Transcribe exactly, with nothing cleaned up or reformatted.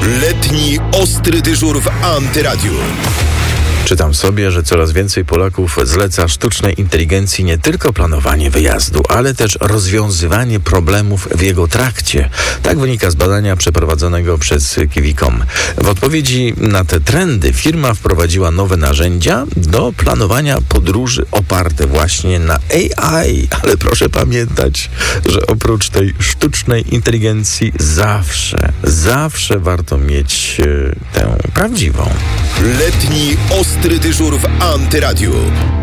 Letni ostry dyżur w Antyradiu. Czytam sobie, że coraz więcej Polaków zleca sztucznej inteligencji nie tylko planowanie wyjazdu, ale też rozwiązywanie problemów w jego trakcie. Tak wynika z badania przeprowadzonego przez Kiwi kropka com. W odpowiedzi na te trendy firma wprowadziła nowe narzędzia do planowania podróży oparte właśnie na A I. Ale proszę pamiętać, że oprócz tej sztucznej inteligencji zawsze, zawsze warto mieć e, tę prawdziwą. Letni ostry dyżur w Antyradiu.